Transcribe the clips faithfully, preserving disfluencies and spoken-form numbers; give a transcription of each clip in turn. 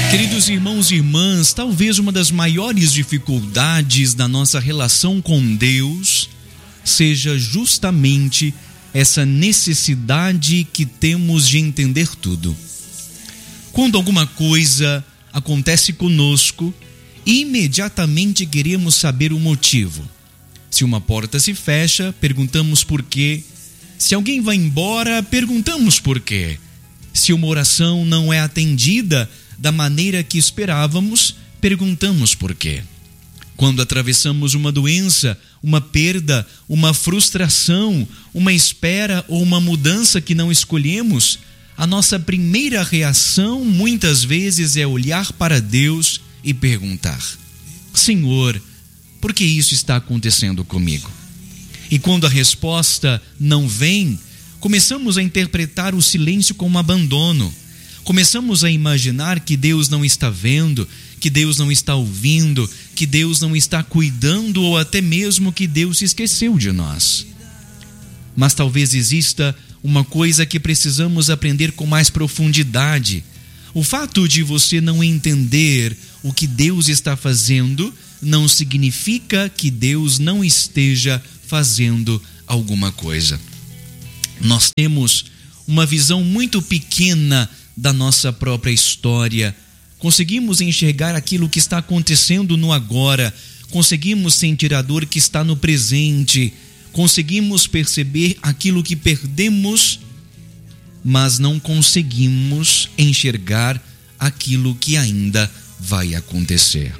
Queridos irmãos e irmãs, talvez uma das maiores dificuldades da nossa relação com Deus seja justamente essa necessidade que temos de entender tudo. Quando alguma coisa acontece conosco, imediatamente queremos saber o motivo. Se uma porta se fecha, perguntamos por quê. Se alguém vai embora, perguntamos por quê. Se uma oração não é atendida da maneira que esperávamos, perguntamos por quê. Quando atravessamos uma doença, uma perda, uma frustração, uma espera ou uma mudança que não escolhemos, a nossa primeira reação muitas vezes é olhar para Deus e perguntar: Senhor, por que isso está acontecendo comigo? E quando a resposta não vem, começamos a interpretar o silêncio como abandono. Começamos a imaginar que Deus não está vendo, que Deus não está ouvindo, que Deus não está cuidando ou até mesmo que Deus se esqueceu de nós. Mas talvez exista uma coisa que precisamos aprender com mais profundidade. O fato de você não entender o que Deus está fazendo não significa que Deus não esteja fazendo alguma coisa. Nós temos uma visão muito pequena da nossa própria história. Conseguimos enxergar aquilo que está acontecendo no agora, conseguimos sentir a dor que está no presente, conseguimos perceber aquilo que perdemos, mas não conseguimos enxergar aquilo que ainda vai acontecer.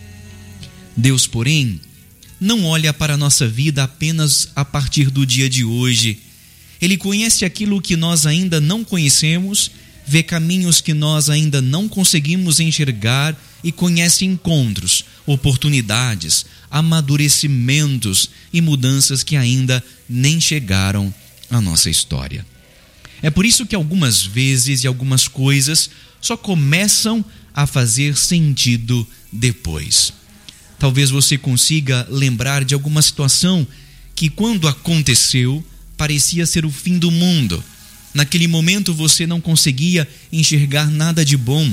Deus, porém, não olha para a nossa vida apenas a partir do dia de hoje. Ele conhece aquilo que nós ainda não conhecemos, vê caminhos que nós ainda não conseguimos enxergar e conhece encontros, oportunidades, amadurecimentos e mudanças que ainda nem chegaram à nossa história. É por isso que algumas vezes e algumas coisas só começam a fazer sentido depois. Talvez você consiga lembrar de alguma situação que, quando aconteceu, parecia ser o fim do mundo. Naquele momento você não conseguia enxergar nada de bom.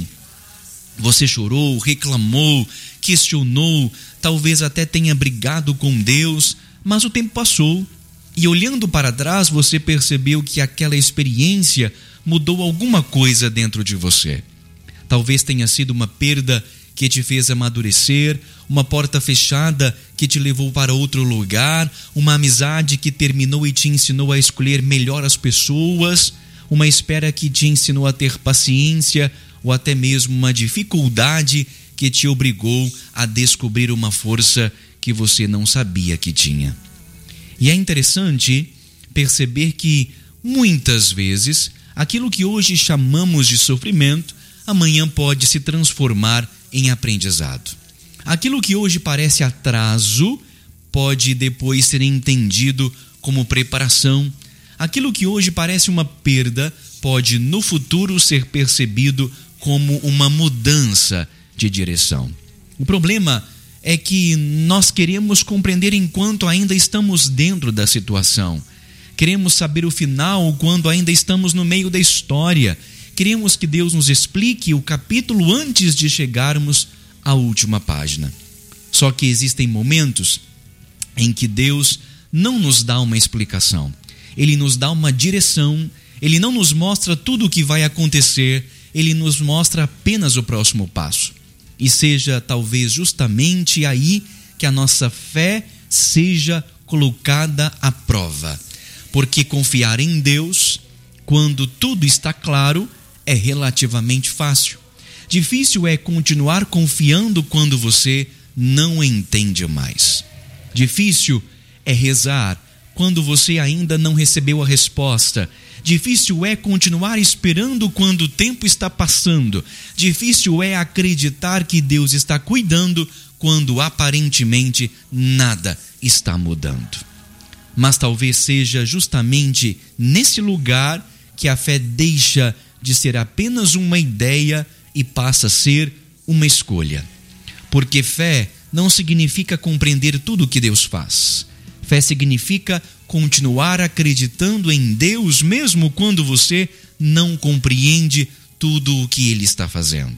Você chorou, reclamou, questionou, talvez até tenha brigado com Deus, mas o tempo passou e, olhando para trás, você percebeu que aquela experiência mudou alguma coisa dentro de você. Talvez tenha sido uma perda que te fez amadurecer, uma porta fechada que te levou para outro lugar, uma amizade que terminou e te ensinou a escolher melhor as pessoas, uma espera que te ensinou a ter paciência, ou até mesmo uma dificuldade que te obrigou a descobrir uma força que você não sabia que tinha. E é interessante perceber que, muitas vezes, aquilo que hoje chamamos de sofrimento, amanhã pode se transformar em aprendizado. Aquilo que hoje parece atraso pode depois ser entendido como preparação. Aquilo que hoje parece uma perda pode no futuro ser percebido como uma mudança de direção. O problema é que nós queremos compreender enquanto ainda estamos dentro da situação. Queremos saber o final quando ainda estamos no meio da história. Queremos que Deus nos explique o capítulo antes de chegarmos à última página. Só que existem momentos em que Deus não nos dá uma explicação. Ele nos dá uma direção, Ele não nos mostra tudo o que vai acontecer, Ele nos mostra apenas o próximo passo. E seja talvez justamente aí que a nossa fé seja colocada à prova. Porque confiar em Deus, quando tudo está claro, é relativamente fácil. Difícil é continuar confiando quando você não entende mais. Difícil é rezar quando você ainda não recebeu a resposta. Difícil é continuar esperando quando o tempo está passando. Difícil é acreditar que Deus está cuidando quando aparentemente nada está mudando. Mas talvez seja justamente nesse lugar que a fé deixa de ser apenas uma ideia e passa a ser uma escolha. Porque fé não significa compreender tudo o que Deus faz. Fé significa continuar acreditando em Deus mesmo quando você não compreende tudo o que Ele está fazendo.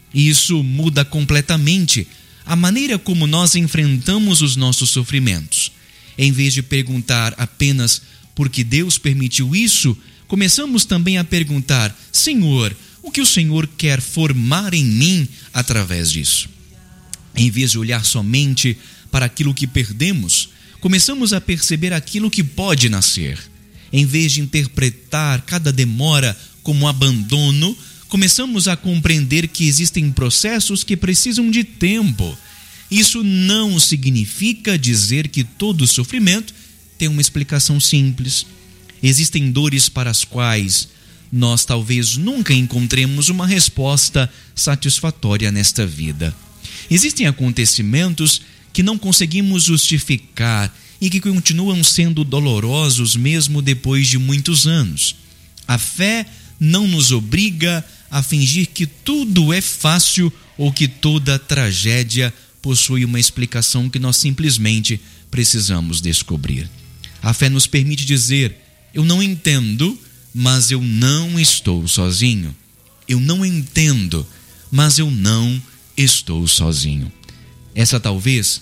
E isso muda completamente a maneira como nós enfrentamos os nossos sofrimentos. Em vez de perguntar apenas por que Deus permitiu isso, começamos também a perguntar: Senhor, o que o Senhor quer formar em mim através disso? Em vez de olhar somente para aquilo que perdemos, começamos a perceber aquilo que pode nascer. Em vez de interpretar cada demora como abandono, começamos a compreender que existem processos que precisam de tempo. Isso não significa dizer que todo sofrimento tem uma explicação simples. Existem dores para as quais nós talvez nunca encontremos uma resposta satisfatória nesta vida. Existem acontecimentos que não conseguimos justificar e que continuam sendo dolorosos mesmo depois de muitos anos. A fé não nos obriga a fingir que tudo é fácil ou que toda tragédia possui uma explicação que nós simplesmente precisamos descobrir. A fé nos permite dizer: eu não entendo, mas eu não estou sozinho. Eu não entendo, mas eu não estou sozinho. Essa talvez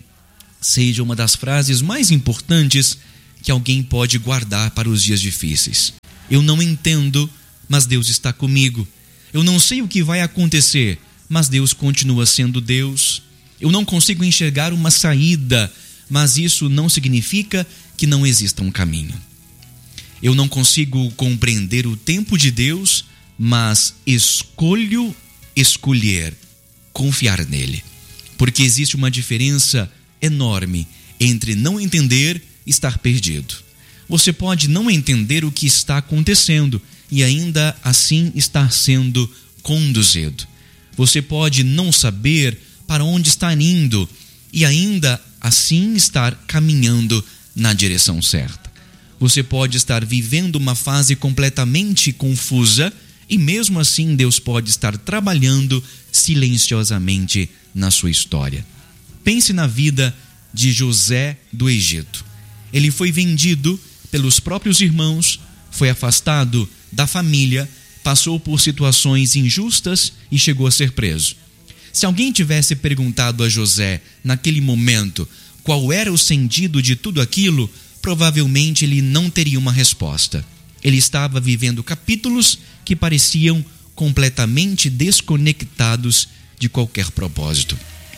seja uma das frases mais importantes que alguém pode guardar para os dias difíceis. Eu não entendo, mas Deus está comigo. Eu não sei o que vai acontecer, mas Deus continua sendo Deus. Eu não consigo enxergar uma saída, mas isso não significa que não exista um caminho. Eu não consigo compreender o tempo de Deus, mas escolho escolher confiar nele. Porque existe uma diferença enorme entre não entender e estar perdido. Você pode não entender o que está acontecendo e ainda assim estar sendo conduzido. Você pode não saber para onde está indo e ainda assim estar caminhando na direção certa. Você pode estar vivendo uma fase completamente confusa e mesmo assim Deus pode estar trabalhando silenciosamente na sua história. Pense na vida de José do Egito. Ele foi vendido pelos próprios irmãos, foi afastado da família, passou por situações injustas e chegou a ser preso. Se alguém tivesse perguntado a José, naquele momento, qual era o sentido de tudo aquilo, provavelmente ele não teria uma resposta. Ele estava vivendo capítulos que pareciam completamente desconectados de qualquer propósito.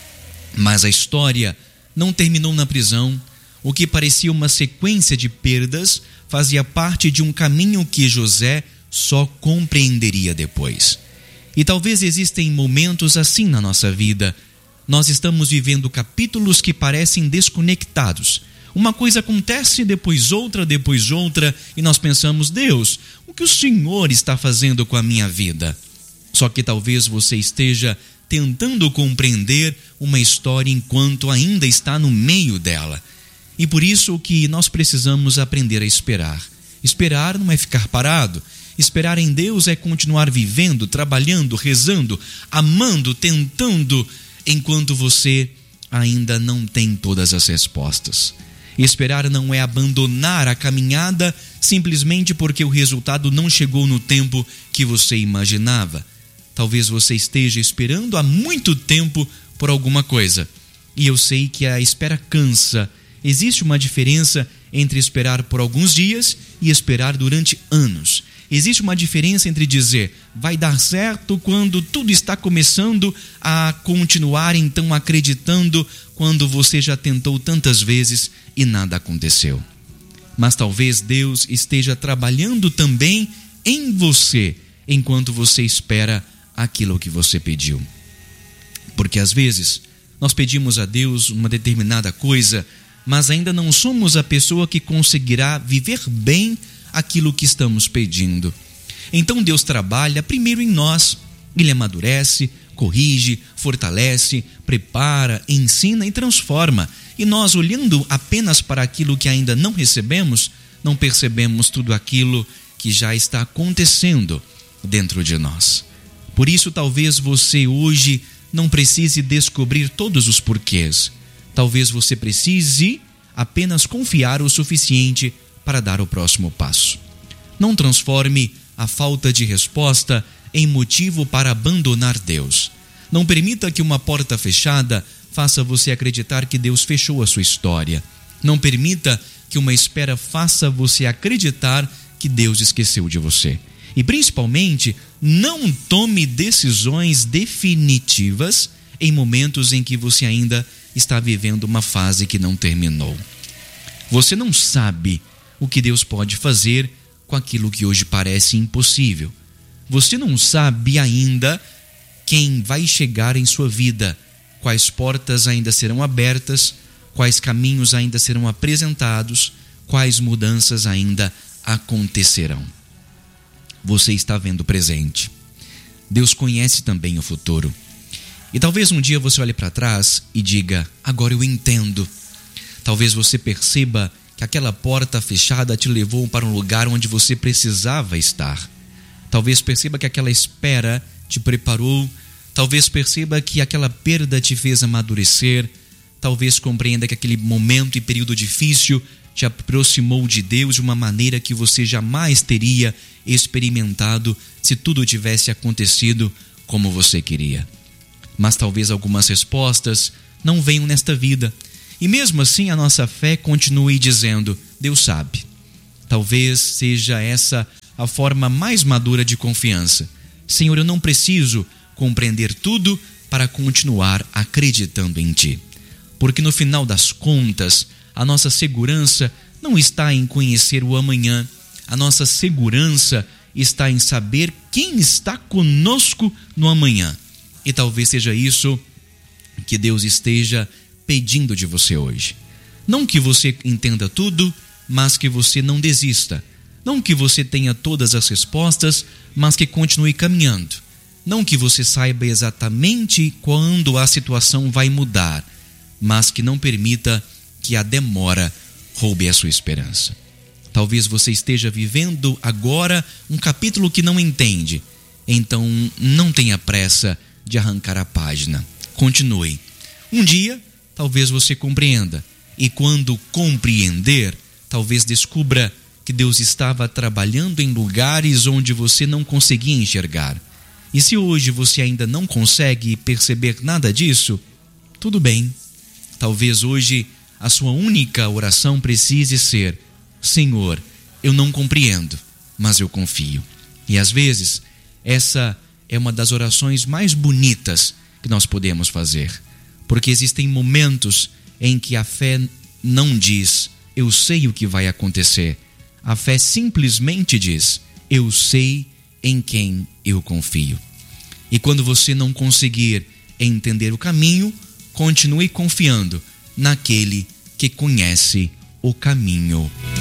Mas a história não terminou na prisão. O que parecia uma sequência de perdas fazia parte de um caminho que José só compreenderia depois. E talvez existem momentos assim na nossa vida. Nós estamos vivendo capítulos que parecem desconectados. Uma coisa acontece, depois outra, depois outra, e nós pensamos: Deus, o que o Senhor está fazendo com a minha vida? Só que talvez você esteja tentando compreender uma história enquanto ainda está no meio dela. E por isso que nós precisamos aprender a esperar. Esperar não é ficar parado. Esperar em Deus é continuar vivendo, trabalhando, rezando, amando, tentando, enquanto você ainda não tem todas as respostas. Esperar não é abandonar a caminhada simplesmente porque o resultado não chegou no tempo que você imaginava. Talvez você esteja esperando há muito tempo por alguma coisa. E eu sei que a espera cansa. Existe uma diferença entre esperar por alguns dias e esperar durante anos. Existe uma diferença entre dizer vai dar certo quando tudo está começando a continuar então acreditando quando você já tentou tantas vezes e nada aconteceu. Mas talvez Deus esteja trabalhando também em você enquanto você espera aquilo que você pediu. Porque às vezes nós pedimos a Deus uma determinada coisa, mas ainda não somos a pessoa que conseguirá viver bem aquilo que estamos pedindo. Então Deus trabalha primeiro em nós. Ele amadurece, corrige, fortalece, prepara, ensina e transforma. E nós, olhando apenas para aquilo que ainda não recebemos, não percebemos tudo aquilo que já está acontecendo dentro de nós. Por isso, talvez você hoje não precise descobrir todos os porquês. Talvez você precise apenas confiar o suficiente para dar o próximo passo. Não transforme a falta de resposta em motivo para abandonar Deus. Não permita que uma porta fechada faça você acreditar que Deus fechou a sua história. Não permita que uma espera faça você acreditar que Deus esqueceu de você. E principalmente, não tome decisões definitivas em momentos em que você ainda está vivendo uma fase que não terminou. Você não sabe o que Deus pode fazer com aquilo que hoje parece impossível. Você não sabe ainda quem vai chegar em sua vida, quais portas ainda serão abertas, quais caminhos ainda serão apresentados, quais mudanças ainda acontecerão. Você está vendo o presente. Deus conhece também o futuro. E talvez um dia você olhe para trás e diga: agora eu entendo. Talvez você perceba que aquela porta fechada te levou para um lugar onde você precisava estar. Talvez perceba que aquela espera te preparou. Talvez perceba que aquela perda te fez amadurecer. Talvez compreenda que aquele momento e período difícil te aproximou de Deus de uma maneira que você jamais teria experimentado se tudo tivesse acontecido como você queria. Mas talvez algumas respostas não venham nesta vida. E mesmo assim a nossa fé continue dizendo: Deus sabe. Talvez seja essa a forma mais madura de confiança. Senhor, eu não preciso compreender tudo para continuar acreditando em Ti. Porque no final das contas, a nossa segurança não está em conhecer o amanhã. A nossa segurança está em saber quem está conosco no amanhã. E talvez seja isso que Deus esteja pedindo de você hoje. Não que você entenda tudo, mas que você não desista. Não que você tenha todas as respostas, mas que continue caminhando. Não que você saiba exatamente quando a situação vai mudar, mas que não permita que a demora roube a sua esperança. Talvez você esteja vivendo agora um capítulo que não entende. Então não tenha pressa de arrancar a página. Continue. Um dia, talvez você compreenda. E quando compreender, talvez descubra que Deus estava trabalhando em lugares onde você não conseguia enxergar. E se hoje você ainda não consegue perceber nada disso, tudo bem. Talvez hoje a sua única oração precise ser: Senhor, eu não compreendo, mas eu confio. E às vezes, essa é uma das orações mais bonitas que nós podemos fazer. Porque existem momentos em que a fé não diz: eu sei o que vai acontecer. A fé simplesmente diz: eu sei em quem eu confio. E quando você não conseguir entender o caminho, continue confiando naquele que conhece o caminho